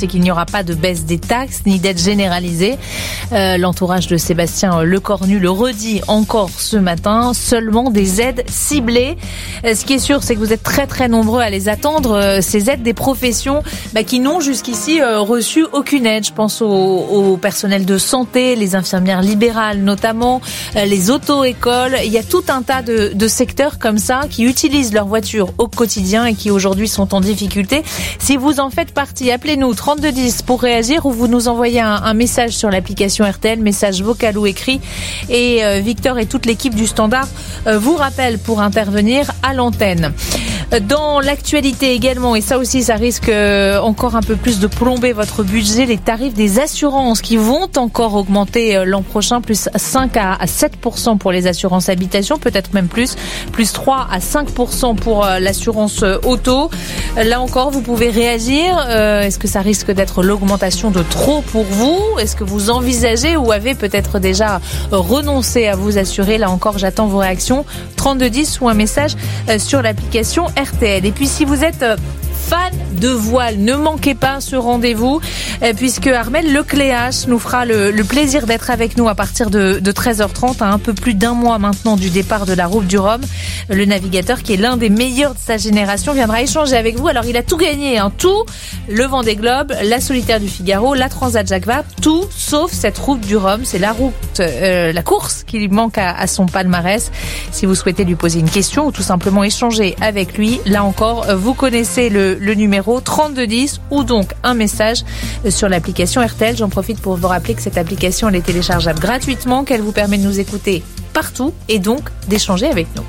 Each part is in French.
c'est qu'il n'y aura pas de baisse des taxes ni d'aide généralisée. L'entourage de Sébastien Lecornu le redit encore ce matin, seulement des aides ciblées. Ce qui est sûr, c'est que vous êtes très très nombreux à les attendre, ces aides des professions qui n'ont jusqu'ici reçu aucune aide. Je pense au personnel de santé, les infirmières libérales notamment, les auto-écoles. Il y a tout un tas de secteurs comme ça qui utilisent leur voiture au quotidien et qui aujourd'hui sont en difficulté. Si vous en faites partie, appelez-nous 3210 pour réagir ou vous nous envoyez un message sur l'application RTL, message vocal ou écrit. Et Victor et toute l'équipe du Standard vous rappellent pour intervenir à l'antenne. Dans l'actualité également, et ça aussi ça risque encore un peu plus de plomber votre budget, les tarifs des assurances qui vont encore augmenter l'an prochain, plus 5 à 7% pour les assurances habitation, peut-être même plus 3 à 5% pour l'assurance auto. Là encore, vous pouvez réagir. Est-ce que ça risque d'être l'augmentation de trop pour vous? Est-ce que vous envisagez ou avez peut-être déjà renoncé à vous assurer? Là encore, j'attends vos réactions. 3210 ou un message sur l'application RTL. Et puis si vous êtes fan de voile, ne manquez pas ce rendez-vous puisque Armel Lecléache nous fera le plaisir d'être avec nous à partir de 13h30, à un peu plus d'un mois maintenant du départ de la Route du Rhum. Le navigateur qui est l'un des meilleurs de sa génération viendra échanger avec vous. Alors il a tout gagné, tout, le Vendée Globe, la Solitaire du Figaro, la Transat Jacques Vabre, tout sauf cette Route du Rhum. C'est la course qui lui manque à son palmarès. Si vous souhaitez lui poser une question ou tout simplement échanger avec lui, là encore, vous connaissez le numéro 3210 ou donc un message sur l'application RTL. J'en profite pour vous rappeler que cette application elle est téléchargeable gratuitement, qu'elle vous permet de nous écouter partout et donc d'échanger avec nous.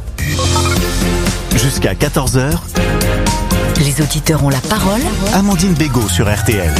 Jusqu'à 14h, les auditeurs ont la parole. Amandine Bégaud sur RTL.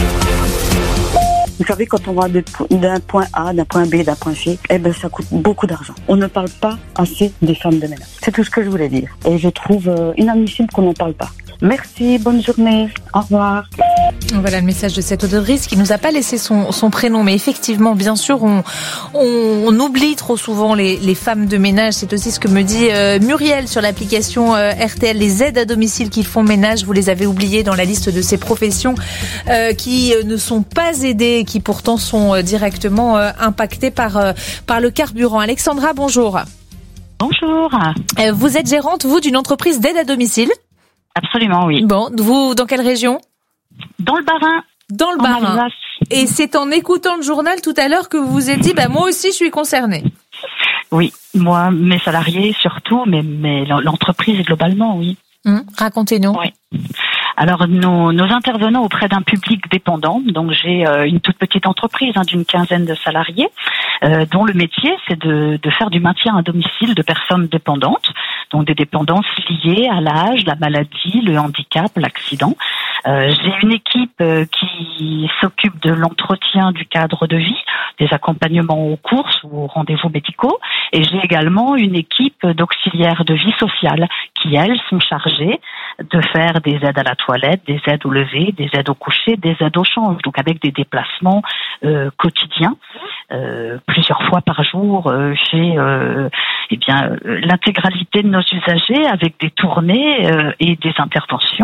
Vous savez, quand on va d'un point A, d'un point B, d'un point C, ça coûte beaucoup d'argent. On ne parle pas assez des femmes de ménage. C'est tout ce que je voulais dire. Et je trouve inadmissible qu'on n'en parle pas. Merci, bonne journée, au revoir. Voilà le message de cette auditrice qui nous a pas laissé son prénom, mais effectivement, bien sûr, on oublie trop souvent les femmes de ménage. C'est aussi ce que me dit Muriel sur l'application RTL. Les aides à domicile qui font ménage, vous les avez oubliées dans la liste de ces professions qui ne sont pas aidées, qui pourtant sont directement impactées par le carburant. Alexandra, bonjour. Bonjour. Vous êtes gérante, vous, d'une entreprise d'aide à domicile? Absolument, oui. Bon, vous, dans quelle région? Dans le Bas-Rhin. Dans le Bas-Rhin. Et c'est en écoutant le journal tout à l'heure que vous vous êtes dit, moi aussi je suis concernée. Oui, moi, mes salariés surtout, mais l'entreprise globalement, oui. Racontez-nous. Oui. Alors, nos intervenants auprès d'un public dépendant, donc j'ai une toute petite entreprise d'une quinzaine de salariés, dont le métier c'est de faire du maintien à domicile de personnes dépendantes, donc des dépendances liées à l'âge, la maladie, le handicap, l'accident. J'ai une équipe qui s'occupe de l'entretien du cadre de vie, des accompagnements aux courses ou aux rendez-vous médicaux, et j'ai également une équipe d'auxiliaires de vie sociale qui, elles, sont chargées de faire des aides à la toilette, des aides au lever, des aides au coucher, des aides au change, donc avec des déplacements quotidiens, plusieurs fois par jour chez l'intégralité de nos usagers, avec des tournées et des interventions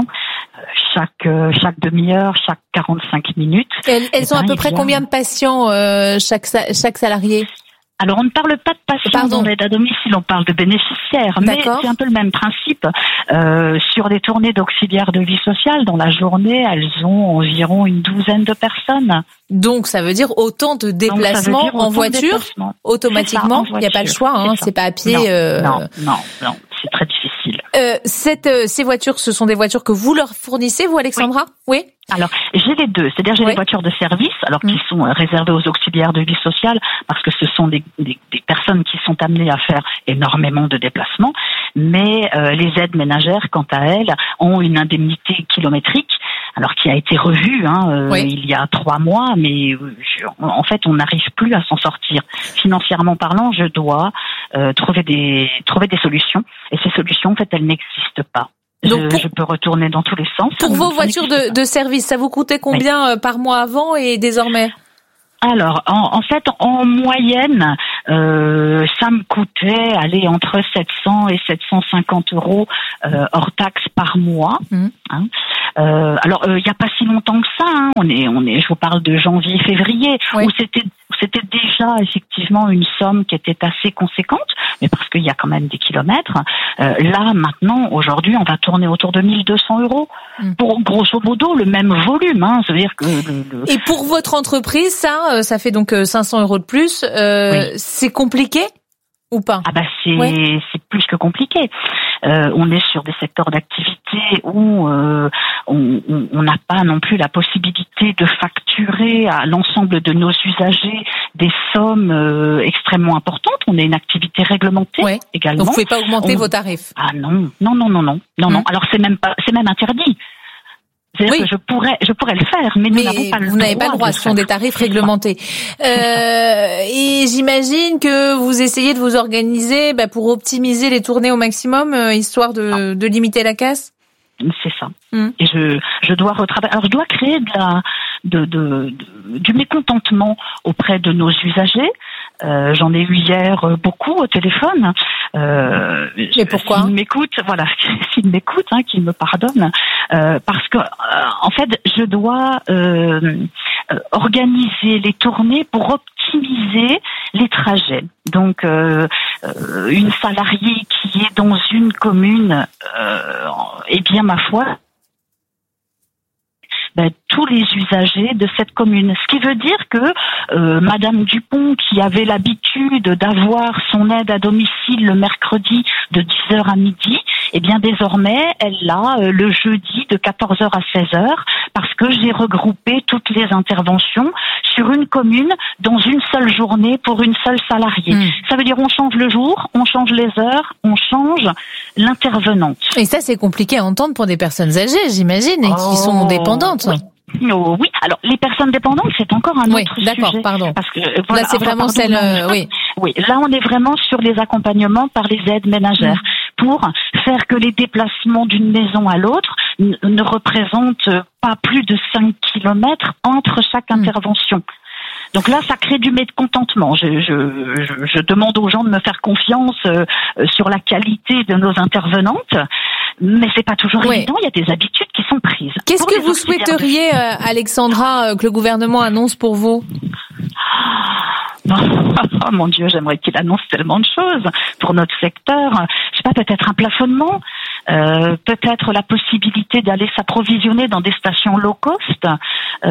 chaque demi-heure, chaque 45 minutes. Elles ont à peu près combien de patients chaque salarié? Alors, on ne parle pas de patients dans l'aide à domicile, on parle de bénéficiaires. Mais c'est un peu le même principe. Sur des tournées d'auxiliaires de vie sociale, dans la journée, elles ont environ une douzaine de personnes. Donc, ça veut dire autant de déplacements en voiture, automatiquement. Il n'y a pas le choix, c'est pas à pied. Non, c'est très difficile. Ces voitures, ce sont des voitures que vous leur fournissez, vous, Alexandra? Oui. Alors, j'ai les deux. C'est-à-dire, j'ai les voitures de service, qui sont réservées aux auxiliaires de vie sociale, parce que ce sont des personnes qui sont amenées à faire énormément de déplacements. Mais les aides ménagères, quant à elles, ont une indemnité kilométrique, alors qui a été revue il y a 3 mois, mais en fait, on n'arrive plus à s'en sortir. Financièrement parlant, je dois trouver des solutions. Et ces solutions, en fait, elles n'existent pas. Donc je peux retourner dans tous les sens. Pour vos voitures de service, ça vous coûtait combien par mois avant et désormais? Alors, en fait, en moyenne, ça me coûtait entre 700 et 750 euros hors taxe par mois. Hein. Alors, il n'y a pas si longtemps que ça. Hein. Je vous parle de janvier-février, où c'était déjà effectivement une somme qui était assez conséquente, mais parce qu'il y a quand même des kilomètres. Là, maintenant, aujourd'hui, on va tourner autour de 1200 euros pour grosso modo le même volume. Hein. C'est-à-dire que Et pour votre entreprise, ça fait donc 500 euros de plus. C'est compliqué ou pas? C'est plus que compliqué. On est sur des secteurs d'activité où on n'a pas non plus la possibilité de facturer à l'ensemble de nos usagers des sommes extrêmement importantes. On est une activité réglementée également. Donc vous pouvez pas augmenter vos tarifs? Ah non. Alors c'est même interdit. C'est-à-dire que je pourrais le faire, mais nous n'avons pas le droit. Vous n'avez pas le droit, ce sont des tarifs réglementés. Et j'imagine que vous essayez de vous organiser pour optimiser les tournées au maximum, histoire de limiter la casse. C'est ça. Et je dois retravailler. Alors je dois créer du mécontentement auprès de nos usagers. J'en ai eu hier beaucoup au téléphone. Mais pourquoi? S'ils m'écoutent, s'ils m'écoutent, qu'ils me pardonnent, parce que en fait, je dois organiser les tournées pour optimiser les trajets. Donc, une salariée qui est dans une commune, ma foi, tous les usagers de cette commune. Ce qui veut dire que Madame Dupont, qui avait l'habitude d'avoir son aide à domicile le mercredi de 10h à midi, désormais, elle l'a le jeudi de 14h à 16h, parce que j'ai regroupé toutes les interventions sur une commune dans une seule journée pour une seule salariée. Ça veut dire on change le jour, on change les heures, on change l'intervenante. Et ça, c'est compliqué à entendre pour des personnes âgées, j'imagine, et qui sont dépendantes. Oui, alors les personnes dépendantes, c'est encore un autre sujet. D'accord, pardon. Parce que là, c'est vraiment celle. Oui, là, on est vraiment sur les accompagnements par les aides ménagères pour faire que les déplacements d'une maison à l'autre ne représentent pas plus de 5 kilomètres entre chaque intervention. Donc là, ça crée du mécontentement. Je demande aux gens de me faire confiance sur la qualité de nos intervenantes, mais c'est pas toujours évident. Il y a des habitudes qui sont prises. Qu'est-ce que vous souhaiteriez, Alexandra, que le gouvernement annonce pour vous? Oh mon Dieu, j'aimerais qu'il annonce tellement de choses pour notre secteur. Je sais pas, peut-être un plafonnement, peut-être la possibilité d'aller s'approvisionner dans des stations low cost. On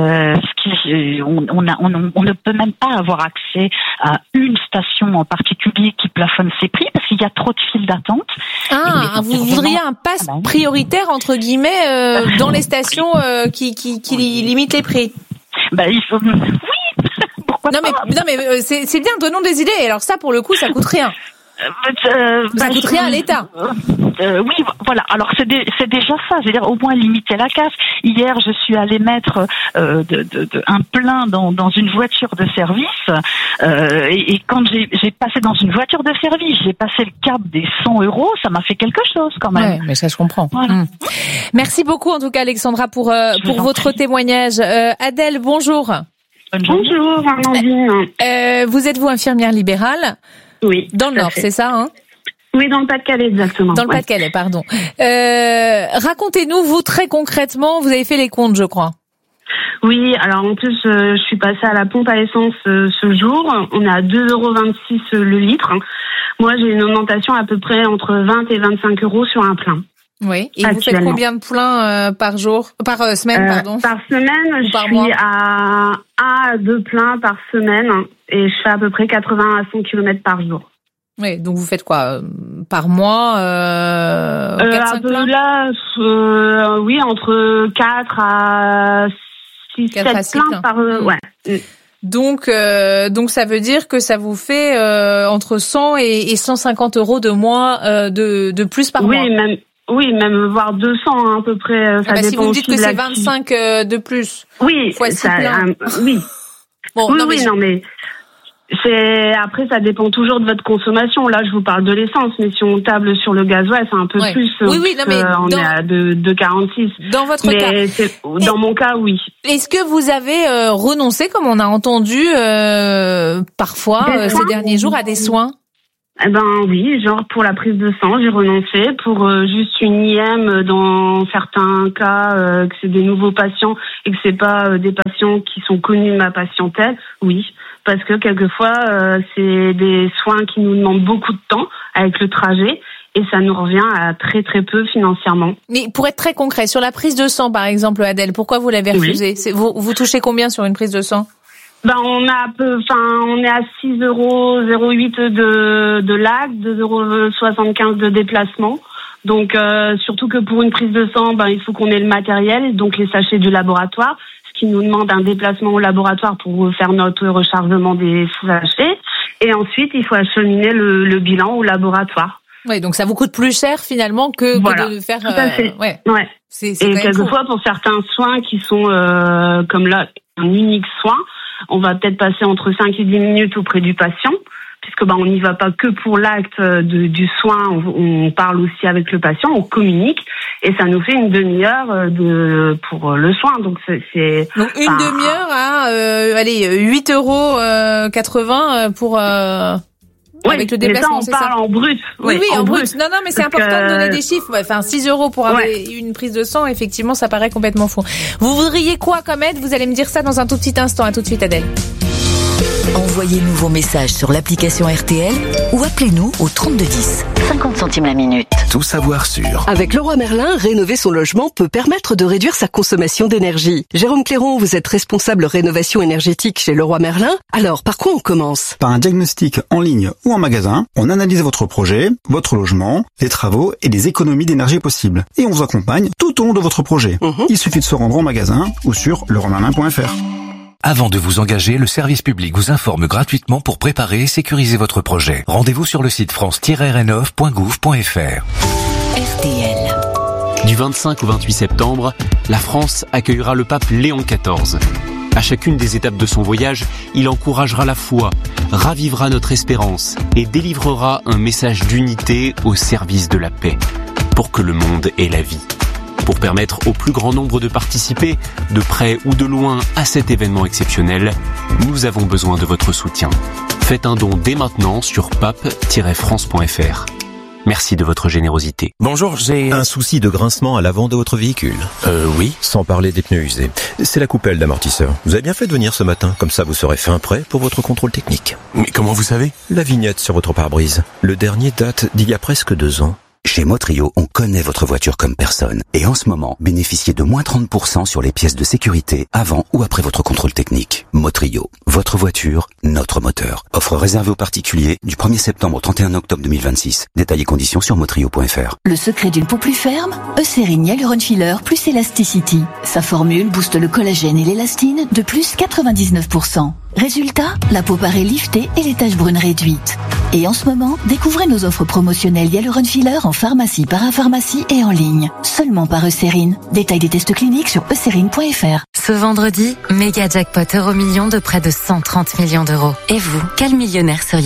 ne peut même pas avoir accès à une station en particulier qui plafonne ses prix parce qu'il y a trop de files d'attente. Vous voudriez un pass prioritaire entre guillemets dans les stations qui limitent les prix? Il faut. Oui. Non mais c'est bien, donnons des idées. Alors ça, pour le coup, ça coûte rien. Ça coûte rien à l'État. Oui, voilà. Alors c'est déjà ça. C'est-à-dire au moins limiter la casse. Hier, je suis allée mettre un plein dans une voiture de service. Et quand j'ai passé dans une voiture de service, j'ai passé le cap des 100 euros. Ça m'a fait quelque chose quand même. Ouais, mais ça je comprends. Voilà. Merci beaucoup en tout cas, Alexandra, pour votre témoignage. Adèle, bonjour. Bonjour, Amandine. Vous êtes-vous infirmière libérale? Oui. Dans le Nord, c'est ça, hein? Oui, dans le Pas-de-Calais, exactement. Dans le Pas-de-Calais, pardon. Racontez-nous, vous, très concrètement, vous avez fait les comptes, je crois. Oui, alors en plus, je suis passée à la pompe à essence ce jour. On est à 2,26 € le litre. Moi, j'ai une augmentation à peu près entre 20 et 25 € sur un plein. Oui. Et vous faites combien de pleins par semaine, pardon? Par semaine, je suis à 1 à 2 pleins par semaine et je fais à peu près 80 à 100 km par jour. Oui, donc vous faites quoi par mois 4-5 pleins? Là, oui, entre 4 à 6, 7 pleins par ouais. Donc ça veut dire que ça vous fait entre 100 et 150 € de moins de plus par mois. Oui, même voire 200 à peu près. Ça dépend. Si vous me dites que c'est 25 de plus. Oui, fois 6 pleins. oui. Bon, oui, non mais Après, ça dépend toujours de votre consommation. Là, je vous parle de l'essence, mais si on table sur le gasoil, c'est un peu plus. Oui, non, mais on est à 2,46. Dans votre cas. Dans mon cas, oui. Est-ce que vous avez renoncé, comme on a entendu parfois ces derniers jours, à des soins? Eh ben oui, genre pour la prise de sang, j'ai renoncé. Pour juste une IM, dans certains cas, que c'est des nouveaux patients et que c'est pas des patients qui sont connus de ma patientèle, oui. Parce que quelquefois, c'est des soins qui nous demandent beaucoup de temps avec le trajet et ça nous revient à très très peu financièrement. Mais pour être très concret, sur la prise de sang par exemple, Adèle, pourquoi vous l'avez refusée? Vous touchez combien sur une prise de sang? On est à 6,08 € de LAC, 2,75 € de déplacement. Donc surtout que pour une prise de sang, il faut qu'on ait le matériel, donc les sachets du laboratoire, ce qui nous demande un déplacement au laboratoire pour faire notre rechargement des sachets. Et ensuite, il faut acheminer le bilan au laboratoire. Oui, donc ça vous coûte plus cher finalement que de faire. Tout à fait. Ouais. Et quelquefois, pour certains soins qui sont comme là un unique soin, on va peut-être passer entre 5 et 10 minutes auprès du patient, puisque on n'y va pas que pour l'acte du soin, on parle aussi avec le patient, on communique, et ça nous fait une demi-heure pour le soin. Donc c'est donc une demi-heure à 8,80 € pour avec le déplacement, c'est ça. On parle en brut. Oui, en brut. Non, mais c'est important de donner des chiffres. 6 € pour avoir une prise de sang, effectivement, ça paraît complètement fou. Vous voudriez quoi comme aide? Vous allez me dire ça dans un tout petit instant. À tout de suite, Adèle. Envoyez-nous vos messages sur l'application RTL ou appelez-nous au 3210. 50 centimes la minute. Tout savoir sur. Avec Leroy Merlin, rénover son logement peut permettre de réduire sa consommation d'énergie. Jérôme Clairon, vous êtes responsable rénovation énergétique chez Leroy Merlin. Alors, par quoi on commence? Par un diagnostic en ligne ou en magasin. On analyse votre projet, votre logement, les travaux et les économies d'énergie possibles. Et on vous accompagne tout au long de votre projet. Il suffit de se rendre en magasin ou sur leroymerlin.fr. Avant de vous engager, le service public vous informe gratuitement pour préparer et sécuriser votre projet. Rendez-vous sur le site france-renov.gouv.fr. RTL. Du 25 au 28 septembre, la France accueillera le pape Léon XIV. À chacune des étapes de son voyage, il encouragera la foi, ravivera notre espérance et délivrera un message d'unité au service de la paix, pour que le monde ait la vie. Pour permettre au plus grand nombre de participer, de près ou de loin, à cet événement exceptionnel, nous avons besoin de votre soutien. Faites un don dès maintenant sur pape-france.fr. Merci de votre générosité. Bonjour, j'ai un souci de grincement à l'avant de votre véhicule. Oui. Sans parler des pneus usés. C'est la coupelle d'amortisseur. Vous avez bien fait de venir ce matin, comme ça vous serez fin prêt pour votre contrôle technique. Mais comment vous savez? La vignette sur votre pare-brise. Le dernier date d'il y a presque 2 ans. Chez Motrio, on connaît votre voiture comme personne. Et en ce moment, bénéficiez de moins 30% sur les pièces de sécurité avant ou après votre contrôle technique. Motrio, votre voiture, notre moteur. Offre réservée aux particuliers du 1er septembre au 31 octobre 2026. Détails et conditions sur motrio.fr. Le secret d'une peau plus ferme, Eucérine Hyaluron Filler plus Elasticity. Sa formule booste le collagène et l'élastine de plus 99%. Résultat, la peau paraît liftée et les taches brunes réduites. Et en ce moment, découvrez nos offres promotionnelles Hyaluron Filler en pharmacie, parapharmacie et en ligne. Seulement par Eucérine. Détail des tests cliniques sur eucérine.fr. Ce vendredi, méga jackpot Euromillions de près de 130 millions d'euros. Et vous, quel millionnaire seriez-vous ?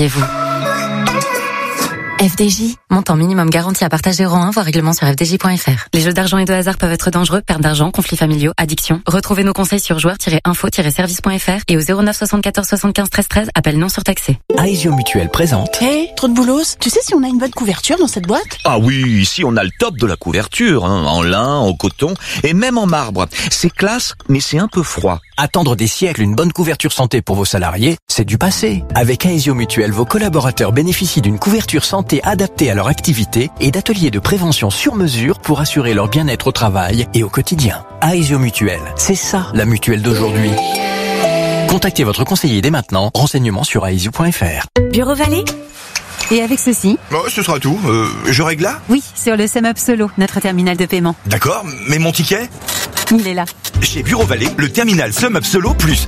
FDJ, montant minimum garanti à partager rang 1, voire règlement sur fdj.fr. Les jeux d'argent et de hasard peuvent être dangereux, perte d'argent, conflits familiaux, addiction. Retrouvez nos conseils sur joueurs-info-service.fr et au 09 74 75 13 13, appel non surtaxé. Aesio Mutuelle présente. Hey, trop de boulos, tu sais si on a une bonne couverture dans cette boîte? Ah oui, ici on a le top de la couverture, en lin, en coton et même en marbre. C'est classe, mais c'est un peu froid. Attendre des siècles une bonne couverture santé pour vos salariés, c'est du passé. Avec Aesio Mutuelle, vos collaborateurs bénéficient d'une couverture santé adaptée à leur activité et d'ateliers de prévention sur mesure pour assurer leur bien-être au travail et au quotidien. Aesio Mutuelle, c'est ça la mutuelle d'aujourd'hui. Contactez votre conseiller dès maintenant. Renseignements sur aesio.fr. Bureau Vallée. Et avec ceci? Ce sera tout. Je règle là? Oui, sur le SumUp Solo, notre terminal de paiement. D'accord, mais mon ticket? Il est là. Chez Bureau Vallée, le terminal SumUp Solo Plus.